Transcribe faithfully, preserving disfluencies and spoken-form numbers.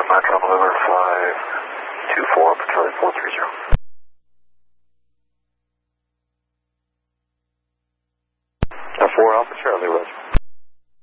Micron November five two four for Charlie four three zero. four Alpha Charlie, Roger.